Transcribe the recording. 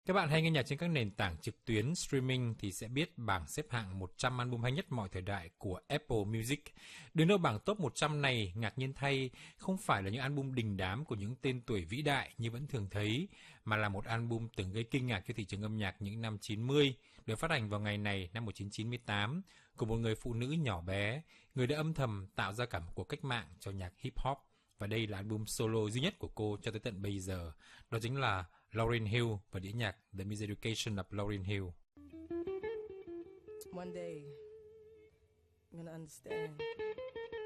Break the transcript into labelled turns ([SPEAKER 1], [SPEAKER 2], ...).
[SPEAKER 1] Các bạn hay nghe nhạc trên các nền tảng trực tuyến streaming thì sẽ biết bảng xếp hạng 100 album hay nhất mọi thời đại của Apple Music. Đứng đầu bảng top 100 này, ngạc nhiên thay, không phải là những album đình đám của những tên tuổi vĩ đại như vẫn thường thấy, mà là một album từng gây kinh ngạc cho thị trường âm nhạc những năm 90, được phát hành vào ngày này năm 1998, của một người phụ nữ nhỏ bé, người đã âm thầm tạo ra cả một cuộc cách mạng cho nhạc hip hop. Và đây là album solo duy nhất của cô cho tới tận bây giờ. Đó chính là Lauryn Hill và đĩa nhạc The Miseducation of Lauryn Hill.
[SPEAKER 2] One day, I'm gonna understand.